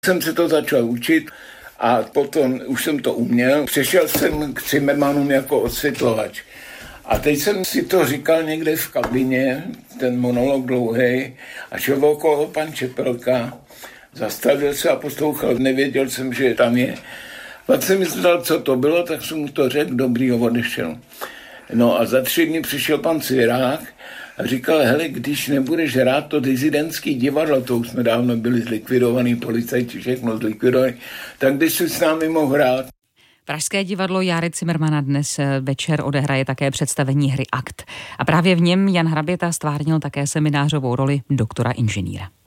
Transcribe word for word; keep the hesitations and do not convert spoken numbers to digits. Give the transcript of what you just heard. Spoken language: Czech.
Jsem se to začal učit a potom už jsem to uměl. Přešel jsem k Zimmermannům jako osvětlovač. A teď jsem si to říkal někde v kabině, ten monolog dlouhý, a šel okolo pan Čepelka, zastavil se a poslouchal, nevěděl jsem, že tam je. Pak jsem myslel, co to bylo, tak jsem mu to řekl, dobrý, odešel. No a za tři dny přišel pan Cvirák a říkal, hele, když nebudeš hrát to dizidentský divadlo, to už jsme dávno byli zlikvidovaný, policajti všechno zlikvidovaný, tak když jsi s námi mohl hrát. Pražské divadlo Járy Cimrmana dnes večer odehraje také představení hry Akt. A právě v něm Jan Hraběta stvárnil také seminářovou roli doktora inženýra.